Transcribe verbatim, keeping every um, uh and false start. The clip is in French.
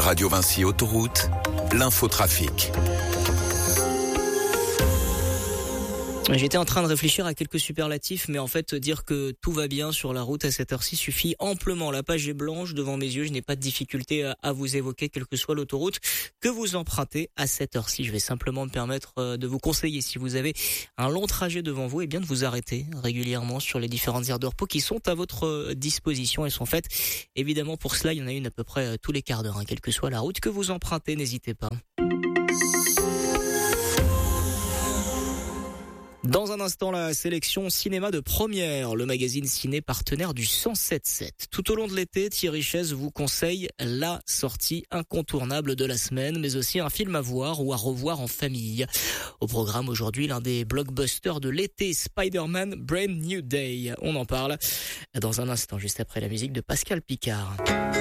Radio Vinci Autoroute, l'infotrafic. J'étais en train de réfléchir à quelques superlatifs, mais en fait, dire que tout va bien sur la route à cette heure-ci suffit amplement. La page est blanche devant mes yeux, je n'ai pas de difficulté à, à vous évoquer, quelle que soit l'autoroute que vous empruntez à cette heure-ci. Je vais simplement me permettre de vous conseiller, si vous avez un long trajet devant vous, et bien de vous arrêter régulièrement sur les différentes aires de repos qui sont à votre disposition. Elles sont faites, évidemment, pour cela, il y en a une à peu près tous les quarts d'heure, hein, quelle que soit la route que vous empruntez, n'hésitez pas. Dans un instant, la sélection cinéma de première, le magazine ciné partenaire du cent sept sept. Tout au long de l'été, Thierry Chaise vous conseille la sortie incontournable de la semaine, mais aussi un film à voir ou à revoir en famille. Au programme aujourd'hui, l'un des blockbusters de l'été, Spider-Man Brand New Day. On en parle dans un instant, juste après la musique de Pascal Picard.